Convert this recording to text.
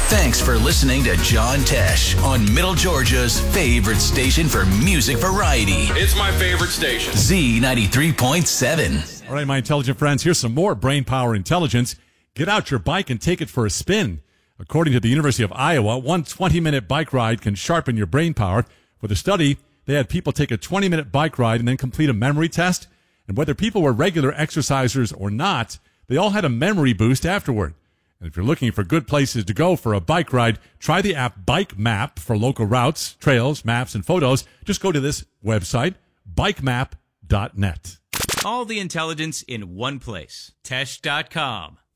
Thanks for listening to John Tesh on Middle Georgia's favorite station for music variety. It's my favorite station. Z93.7. All right, my intelligent friends, here's some more brain power intelligence. Get out your bike and take it for a spin. According to the University of Iowa, one 20-minute bike ride can sharpen your brain power. For the study, they had people take a 20-minute bike ride and then complete a memory test. And whether people were regular exercisers or not, they all had a memory boost afterward. And if you're looking for good places to go for a bike ride, try the app Bike Map for local routes, trails, maps, and photos. Just go to this website, bikemap.net. All the intelligence in one place. Tesh.com.